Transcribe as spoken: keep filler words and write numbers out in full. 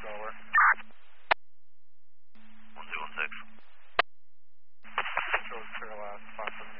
Over. one two one six. Control zero last, five seven.